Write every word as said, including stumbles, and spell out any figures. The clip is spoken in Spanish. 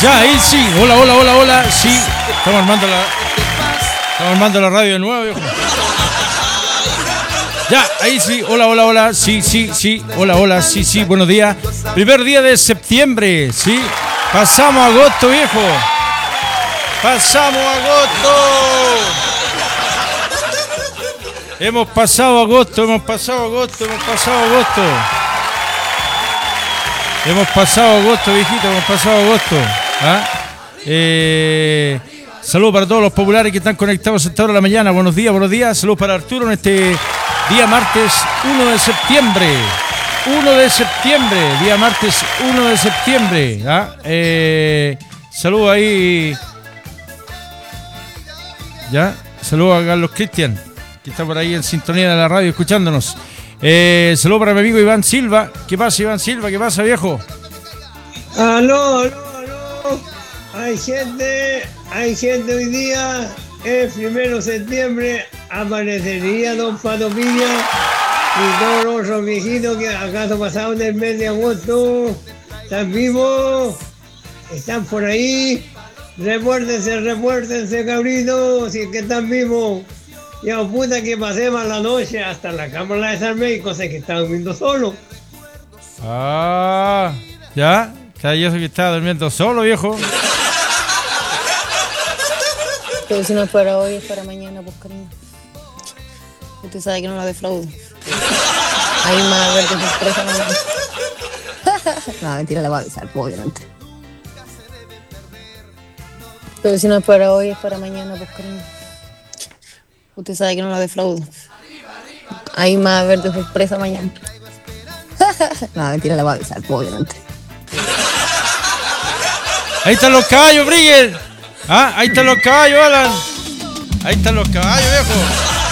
Ya, ahí sí. Hola, hola, hola, hola. Sí, estamos armando la, estamos armando la radio de nuevo, viejo. Ya, ahí sí. Hola, hola, hola. Sí, sí, sí. Hola, hola. Sí, sí. Buenos días. Primer día de septiembre. Sí. Pasamos agosto, viejo. Pasamos agosto. Hemos pasado agosto, hemos pasado agosto, hemos pasado agosto. Hemos pasado agosto, viejito, hemos pasado agosto. ¿Ah? Eh, saludos para todos los populares que están conectados a esta hora de la mañana. Buenos días, buenos días. Saludos para Arturo en este día martes uno de septiembre. uno de septiembre, día martes uno de septiembre. ¿Ah? Eh, saludos ahí. Ya, saludos a Carlos Cristian, que está por ahí en sintonía de la radio escuchándonos. Eh, saludos para mi amigo Iván Silva. ¿Qué pasa, Iván Silva? ¿Qué pasa, viejo? Aló, aló, aló. Hay gente, hay gente hoy día, el primero de septiembre, amanecería Don Pato Pilla y todos los otros viejitos que acaso pasaron el mes de agosto. ¿Están vivos? ¿Están por ahí? Repuértense, repuértense, cabritos, si es que están vivos. Ya puta que pasemos la noche hasta la cámara de San México, sé que está durmiendo solo. Ah, ya. Yo sé que estaba durmiendo solo, viejo. Pero si no es para hoy, es para mañana, pues cariño. Usted sabe que no la defraudo. Ahí más a ver qué sorpresa mañana. No, mentira, la voy a avisar, obviamente. Pero si no es para hoy, es para mañana, pues cariño. Usted sabe que no la defraudo. Ahí más a ver de sorpresa mañana. No, mentira, la voy a avisar, obviamente. Ahí están los caballos, Brigel. Ah, ahí están los caballos, Alan. Ahí están los caballos, viejo.